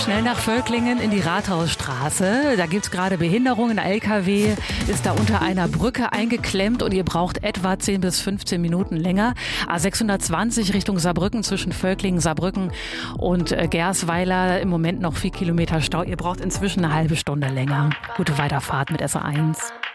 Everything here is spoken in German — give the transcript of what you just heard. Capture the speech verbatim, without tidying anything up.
Schnell nach Völklingen in die Rathausstraße. Da gibt es gerade Behinderungen. Ein L K W ist da unter einer Brücke eingeklemmt und ihr braucht etwa zehn bis fünfzehn Minuten länger. A sechshundertzwanzig Richtung Saarbrücken zwischen Völklingen, Saarbrücken und äh, Gersweiler. Im Moment noch vier Kilometer Stau. Ihr braucht inzwischen eine halbe Stunde länger. Gute Weiterfahrt mit S A eins.